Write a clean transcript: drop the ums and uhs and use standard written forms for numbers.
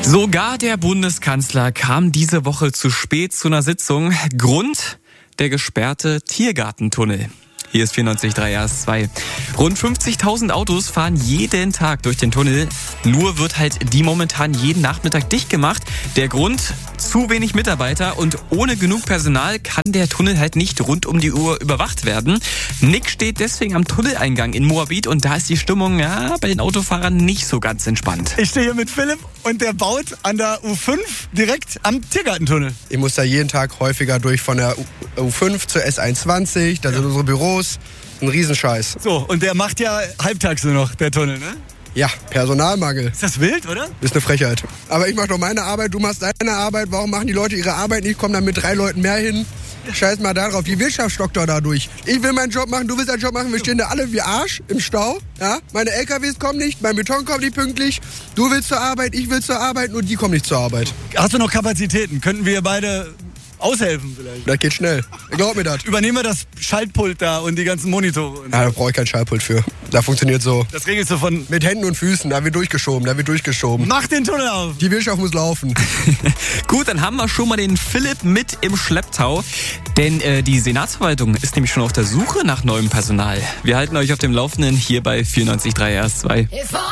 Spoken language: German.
Sogar der Bundeskanzler kam diese Woche zu spät zu einer Sitzung. Grund: der gesperrte Tiergartentunnel. Hier ist 94.3 RS2. Rund 50.000 Autos fahren jeden Tag durch den Tunnel. Nur wird halt die momentan jeden Nachmittag dicht gemacht. Der Grund: zu wenig Mitarbeiter, und ohne genug Personal kann der Tunnel halt nicht rund um die Uhr überwacht werden. Nick steht deswegen am Tunneleingang in Moabit, und da ist die Stimmung bei den Autofahrern nicht so ganz entspannt. Ich stehe hier mit Philipp und der baut an der U5 direkt am Tiergartentunnel. Ich muss da jeden Tag häufiger durch, von der U5 zur S21, da sind unsere Büros. Ein Riesenscheiß. So, und der macht ja halbtags nur noch, der Tunnel, ne? Ja, Personalmangel. Ist das wild, oder? Ist eine Frechheit. Aber ich mache doch meine Arbeit, du machst deine Arbeit. Warum machen die Leute ihre Arbeit nicht? Kommen dann mit 3 Leuten mehr hin. Scheiß mal da drauf. Die Wirtschaft stockt doch dadurch. Ich will meinen Job machen, du willst deinen Job machen. Wir stehen da alle wie Arsch im Stau. Ja? Meine LKWs kommen nicht, mein Beton kommt nicht pünktlich. Du willst zur Arbeit, ich will zur Arbeit, nur die kommen nicht zur Arbeit. Hast du noch Kapazitäten? Könnten wir beide aushelfen vielleicht? Das geht schnell. Glaub mir das. Übernehmen wir das Schaltpult da und die ganzen Monitore. Ja, da brauche ich kein Schaltpult für. Da funktioniert so. Das regelst du von... Mit Händen und Füßen, da wird durchgeschoben. Mach den Tunnel auf! Die Wirtschaft muss laufen. Gut, dann haben wir schon mal den Philipp mit im Schlepptau. Denn die Senatsverwaltung ist nämlich schon auf der Suche nach neuem Personal. Wir halten euch auf dem Laufenden hier bei 94.3 RS2.